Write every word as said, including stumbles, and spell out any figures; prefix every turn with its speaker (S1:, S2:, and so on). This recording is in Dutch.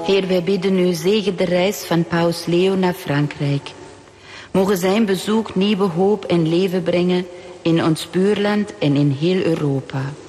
S1: Heer, wij bidden u, zegen de reis van Paus Leo naar Frankrijk. Mogen zijn bezoek nieuwe hoop en leven brengen in ons buurland en in heel Europa.